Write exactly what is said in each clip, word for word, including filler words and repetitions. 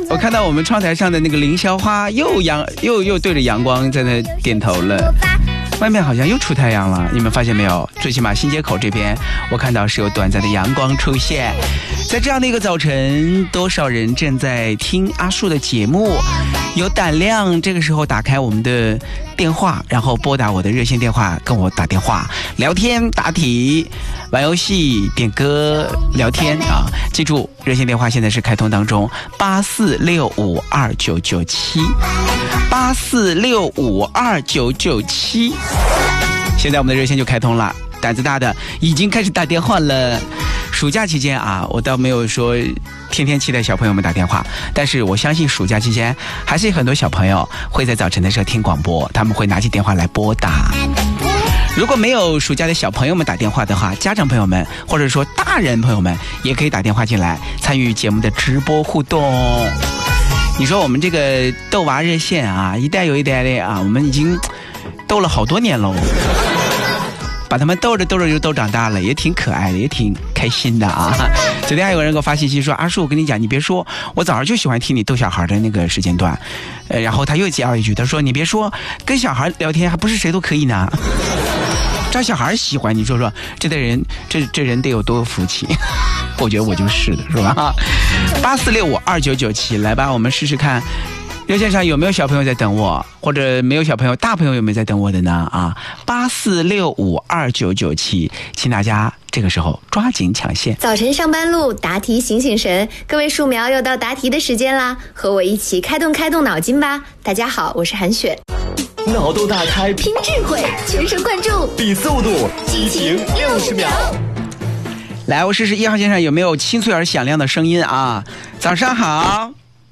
我看到我们窗台上的那个凌霄花又阳又又对着阳光在那点头了。外面好像又出太阳了，你们发现没有？最起码新街口这边我看到是有短暂的阳光出现。在这样的一个早晨，多少人正在听阿树的节目，有胆量这个时候打开我们的电话，然后拨打我的热线电话跟我打电话聊天答题玩游戏点歌聊天啊！记住热线电话现在是开通当中，八四六五二九九七八四六五二九九七。现在我们的热线就开通了，胆子大的已经开始打电话了。暑假期间啊，我倒没有说天天期待小朋友们打电话，但是我相信暑假期间还是有很多小朋友会在早晨的时候听广播，他们会拿起电话来拨打。如果没有暑假的小朋友们打电话的话，家长朋友们或者说大人朋友们也可以打电话进来参与节目的直播互动。你说我们这个逗娃热线啊，一代又一代的啊，我们已经逗了好多年喽，把他们逗着逗着就都长大了，也挺可爱的，也挺开心的啊。昨天还有人给我发信息说，阿树我跟你讲，你别说，我早上就喜欢听你逗小孩的那个时间段。呃，然后他又加了一句，他说你别说，跟小孩聊天还不是谁都可以呢，招小孩喜欢，你说说这代人这这人得有多福气。我觉得我就是的，是吧？八四六五二九九七，来吧，我们试试看热线上有没有小朋友在等我，或者没有小朋友大朋友有没有在等我的呢？啊，八四六五二九九七，请大家这个时候抓紧抢线。 早晨上班路，答题醒醒神，各位树苗又到答题的时间啦，和我一起开动开动脑筋吧。大家好，我是韩雪。 脑洞大开， 拼智慧，全神贯注， 比速度，激情六十秒。 来，我试试一号线上有没有清脆而响亮的声音啊！早上好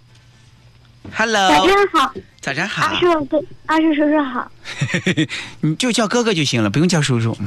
，Hello， 早上好， 早上好， 阿叔哥，阿叔叔叔好。 你就叫哥哥就行了，不用叫叔叔。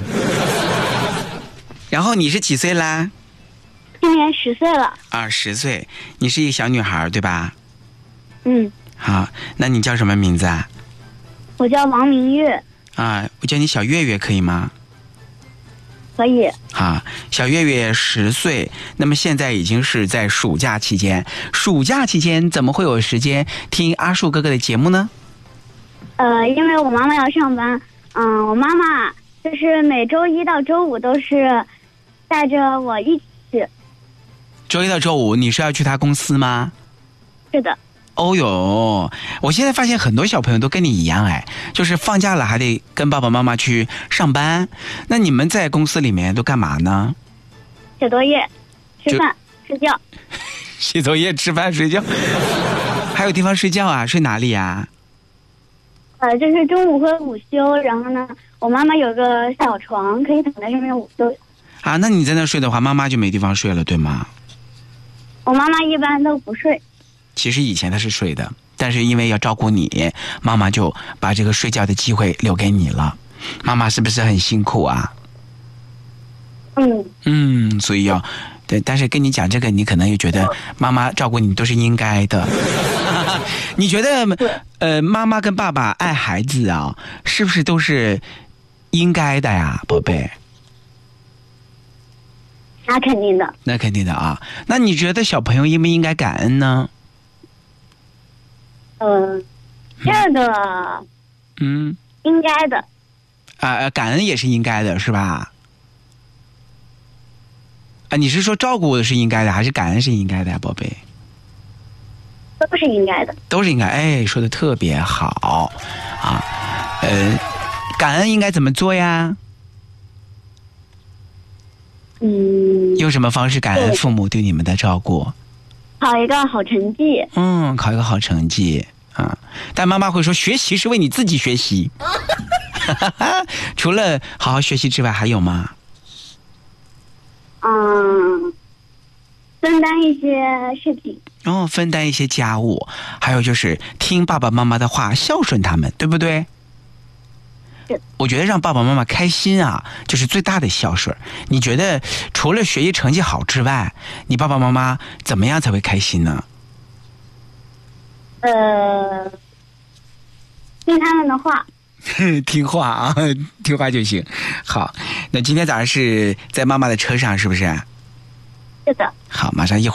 然后你是几岁啦？ 今年十岁了。 啊，十岁，你是一个小女孩对吧？ 嗯。 好，那你叫什么名字啊？ 我叫王明月。 啊，我叫你小月月可以吗？ 可以。 啊，小月月十岁，那么现在已经是在暑假期间。暑假期间怎么会有时间听阿树哥哥的节目呢？ 呃，因为我妈妈要上班，嗯，我妈妈就是每周一到周五都是带着我一起。 周一到周五你是要去他公司吗？ 是的。 哦哟，我现在发现很多小朋友都跟你一样，哎，就是放假了还得跟爸爸妈妈去上班。那你们在公司里面都干嘛呢？ 写作业、吃饭、睡觉。 写作业、吃饭、睡觉，还有地方睡觉啊？睡哪里呀？ 呃，就是中午会午休，然后呢，我妈妈有个小床，可以躺在上面午休。 啊，那你在那睡的话，妈妈就没地方睡了，对吗？ 我妈妈一般都不睡。 其实以前她是睡的，但是因为要照顾你，妈妈就把这个睡觉的机会留给你了。妈妈是不是很辛苦啊？ 嗯嗯，所以要对，但是跟你讲这个，你可能又觉得妈妈照顾你都是应该的。你觉得呃，妈妈跟爸爸爱孩子啊，是不是都是应该的呀，宝贝？ 那肯定的。 那肯定的啊。那你觉得小朋友应不应该感恩呢？ 嗯，这个， 嗯， 应该的。 啊，感恩也是应该的，是吧？啊，你是说照顾是应该的，还是感恩是应该的呀，宝贝？ 都是应该的。 都是应该。哎，说的特别好啊。呃，感恩应该怎么做呀？ 嗯。 用什么方式感恩父母对你们的照顾？ 考一个好成绩。 嗯，考一个好成绩啊！但妈妈会说，学习是为你自己学习。除了好好学习之外，还有吗？ 嗯，分担一些事情。 哦，分担一些家务，还有就是听爸爸妈妈的话，孝顺他们，对不对？我觉得让爸爸妈妈开心啊，就是最大的孝顺。你觉得除了学习成绩好之外，你爸爸妈妈怎么样才会开心呢？ 呃，听他们的话。 听话啊，听话就行。好，那今天早上是在妈妈的车上，是不是？ 是的。 好，马上一会儿。